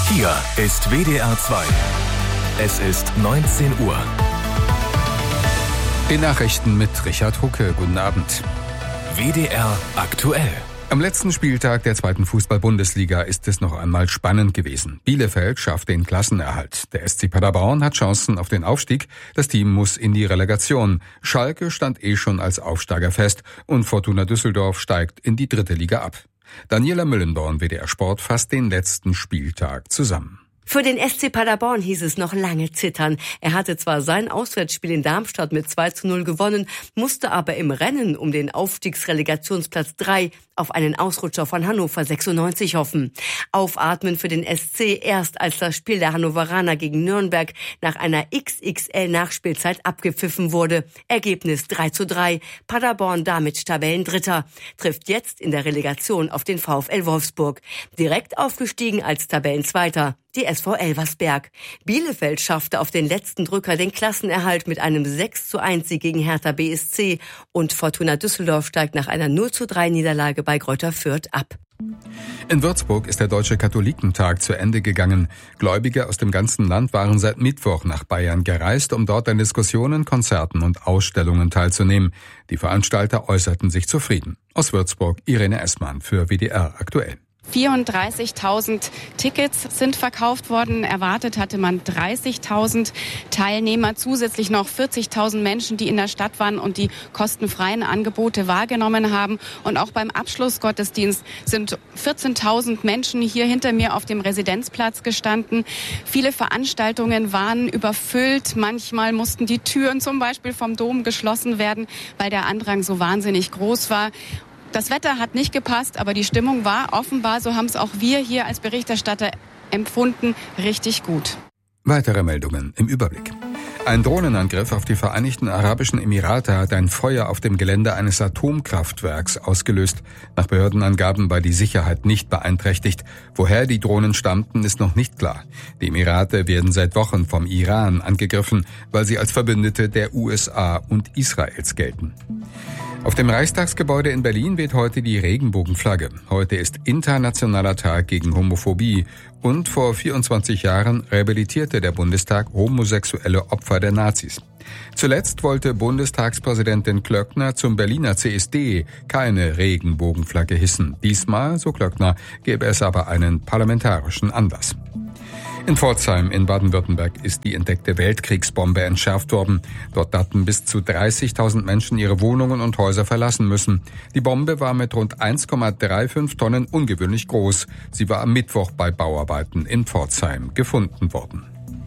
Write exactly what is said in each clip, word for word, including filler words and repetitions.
Hier ist W D R zwei. Es ist neunzehn Uhr. Die Nachrichten mit Richard Hucke. Guten Abend. W D R aktuell. Am letzten Spieltag der zweiten Fußball-Bundesliga ist es noch einmal spannend gewesen. Bielefeld schafft den Klassenerhalt. Der S C Paderborn hat Chancen auf den Aufstieg. Das Team muss in die Relegation. Schalke stand eh schon als Aufsteiger fest und Fortuna Düsseldorf steigt in die dritte Liga ab. Daniela Müllenborn, W D R Sport, fasst den letzten Spieltag zusammen. Für den S C Paderborn hieß es noch lange zittern. Er hatte zwar sein Auswärtsspiel in Darmstadt mit zwei zu null gewonnen, musste aber im Rennen um den Aufstiegsrelegationsplatz drei auf einen Ausrutscher von Hannover sechsundneunzig hoffen. Aufatmen für den S C erst, als das Spiel der Hannoveraner gegen Nürnberg nach einer X X L-Nachspielzeit abgepfiffen wurde. Ergebnis drei zu drei. Paderborn damit Tabellendritter. Trifft jetzt in der Relegation auf den VfL Wolfsburg. Direkt aufgestiegen als Tabellenzweiter die S V Elversberg. Bielefeld schaffte auf den letzten Drücker den Klassenerhalt mit einem sechs zu eins Sieg gegen Hertha B S C und Fortuna Düsseldorf steigt nach einer null zu drei Niederlage bei Greuther Fürth ab. In Würzburg ist der Deutsche Katholikentag zu Ende gegangen. Gläubige aus dem ganzen Land waren seit Mittwoch nach Bayern gereist, um dort an Diskussionen, Konzerten und Ausstellungen teilzunehmen. Die Veranstalter äußerten sich zufrieden. Aus Würzburg Irene Essmann für W D R aktuell. vierunddreißigtausend Tickets sind verkauft worden. Erwartet hatte man dreißigtausend Teilnehmer, zusätzlich noch vierzigtausend Menschen, die in der Stadt waren und die kostenfreien Angebote wahrgenommen haben. Und auch beim Abschlussgottesdienst sind vierzehntausend Menschen hier hinter mir auf dem Residenzplatz gestanden. Viele Veranstaltungen waren überfüllt. Manchmal mussten die Türen zum Beispiel vom Dom geschlossen werden, weil der Andrang so wahnsinnig groß war. Das Wetter hat nicht gepasst, aber die Stimmung war offenbar, so haben es auch wir hier als Berichterstatter empfunden, richtig gut. Weitere Meldungen im Überblick. Ein Drohnenangriff auf die Vereinigten Arabischen Emirate hat ein Feuer auf dem Gelände eines Atomkraftwerks ausgelöst. Nach Behördenangaben war die Sicherheit nicht beeinträchtigt. Woher die Drohnen stammten, ist noch nicht klar. Die Emirate werden seit Wochen vom Iran angegriffen, weil sie als Verbündete der U S A und Israels gelten. Auf dem Reichstagsgebäude in Berlin weht heute die Regenbogenflagge. Heute ist Internationaler Tag gegen Homophobie. Und vor vierundzwanzig Jahren rehabilitierte der Bundestag homosexuelle Opfer der Nazis. Zuletzt wollte Bundestagspräsidentin Klöckner zum Berliner C S D keine Regenbogenflagge hissen. Diesmal, so Klöckner, gäbe es aber einen parlamentarischen Anlass. In Pforzheim in Baden-Württemberg ist die entdeckte Weltkriegsbombe entschärft worden. Dort hatten bis zu dreißigtausend Menschen ihre Wohnungen und Häuser verlassen müssen. Die Bombe war mit rund eins Komma fünfunddreißig Tonnen ungewöhnlich groß. Sie war am Mittwoch bei Bauarbeiten in Pforzheim gefunden worden.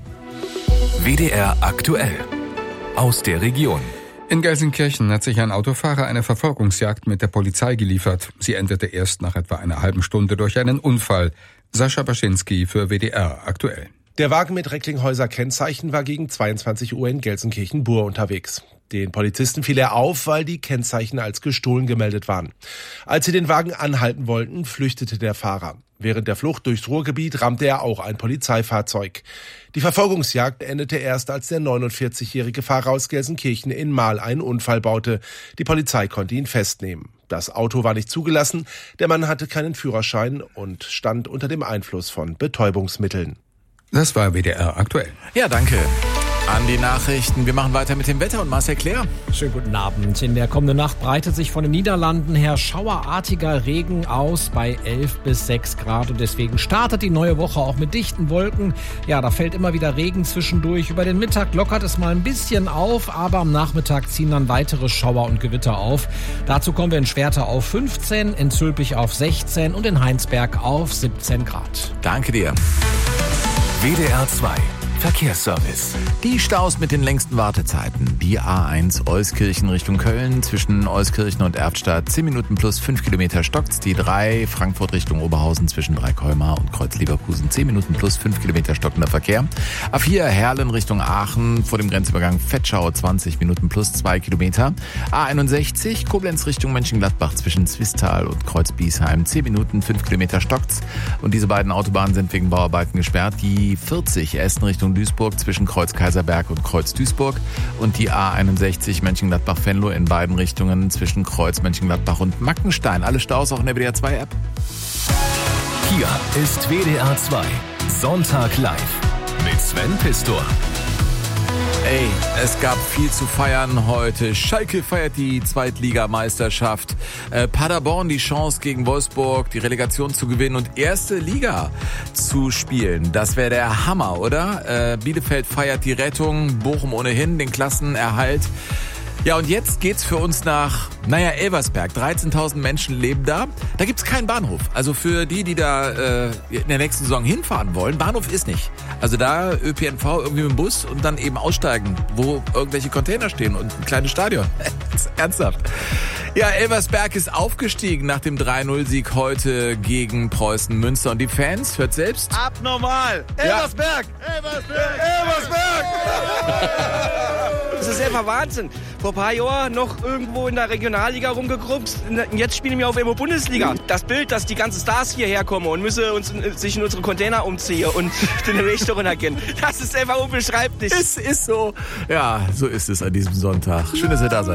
W D R aktuell. Aus der Region. In Gelsenkirchen hat sich ein Autofahrer eine Verfolgungsjagd mit der Polizei geliefert. Sie endete erst nach etwa einer halben Stunde durch einen Unfall. Sascha Baschinski für W D R aktuell. Der Wagen mit Recklinghäuser Kennzeichen war gegen zweiundzwanzig Uhr in Gelsenkirchen-Bur unterwegs. Den Polizisten fiel er auf, weil die Kennzeichen als gestohlen gemeldet waren. Als sie den Wagen anhalten wollten, flüchtete der Fahrer. Während der Flucht durchs Ruhrgebiet rammte er auch ein Polizeifahrzeug. Die Verfolgungsjagd endete erst, als der neunundvierzigjährige Fahrer aus Gelsenkirchen in Mahl einen Unfall baute. Die Polizei konnte ihn festnehmen. Das Auto war nicht zugelassen, der Mann hatte keinen Führerschein und stand unter dem Einfluss von Betäubungsmitteln. Das war W D R aktuell. Ja, danke an die Nachrichten. Wir machen weiter mit dem Wetter und Marcel Claire. Schönen guten Abend. In der kommenden Nacht breitet sich von den Niederlanden her schauerartiger Regen aus bei elf bis sechs Grad und deswegen startet die neue Woche auch mit dichten Wolken. Ja, da fällt immer wieder Regen zwischendurch. Über den Mittag lockert es mal ein bisschen auf, aber am Nachmittag ziehen dann weitere Schauer und Gewitter auf. Dazu kommen wir in Schwerte auf fünfzehn, in Zülpich auf sechzehn und in Heinsberg auf siebzehn Grad. Danke dir. W D R zwei Verkehrsservice. Die Staus mit den längsten Wartezeiten. Die A eins Euskirchen Richtung Köln zwischen Euskirchen und Erftstadt zehn Minuten plus fünf Kilometer stockt's. Die drei Frankfurt Richtung Oberhausen zwischen Dreikolmar und Kreuz-Leverkusen zehn Minuten plus fünf Kilometer stockender Verkehr. A vier Herlen Richtung Aachen vor dem Grenzübergang Vetschau zwanzig Minuten plus zwei Kilometer. A einundsechzig Koblenz Richtung Mönchengladbach zwischen Zwistal und Kreuz-Biesheim zehn Minuten fünf Kilometer stockt's. Und diese beiden Autobahnen sind wegen Bauarbeiten gesperrt. Die vierzig Essen Richtung Duisburg zwischen Kreuz Kaiserberg und Kreuz Duisburg und die A einundsechzig Mönchengladbach-Venlo in beiden Richtungen zwischen Kreuz Mönchengladbach und Mackenstein. Alle Staus auch in der W D R zwei App. Hier ist W D R zwei. Sonntag live mit Sven Pistor. Ey, es gab viel zu feiern heute. Schalke feiert die Zweitligameisterschaft. Äh, Paderborn die Chance gegen Wolfsburg, die Relegation zu gewinnen und erste Liga zu spielen. Das wäre der Hammer, oder? Äh, Bielefeld feiert die Rettung, Bochum ohnehin den Klassenerhalt. Ja, und jetzt geht's für uns nach, naja, Elversberg. dreizehntausend Menschen leben da. Da gibt's keinen Bahnhof. Also für die, die da äh, in der nächsten Saison hinfahren wollen, Bahnhof ist nicht. Also da Ö P N V irgendwie mit dem Bus und dann eben aussteigen, wo irgendwelche Container stehen und ein kleines Stadion. Ernsthaft. Ja, Elversberg ist aufgestiegen nach dem drei null Sieg heute gegen Preußen Münster. Und die Fans, hört selbst. Abnormal! Elversberg! Ja. Elversberg! Elversberg! Das ist einfach Wahnsinn. Vor ein paar Jahren noch irgendwo in der Regionalliga rumgegrumpst. Und jetzt spielen wir auf einmal Bundesliga. Das Bild, dass die ganzen Stars hierher kommen und müssen uns, sich in unsere Container umziehen und den Restaurant erkennen. Das ist einfach unbeschreiblich. Es ist so. Ja, so ist es an diesem Sonntag. Schön, dass ihr da seid.